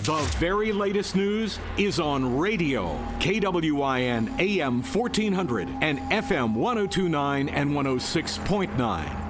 The very latest news is on radio. KWIN AM 1400 and FM 1029 and 106.9.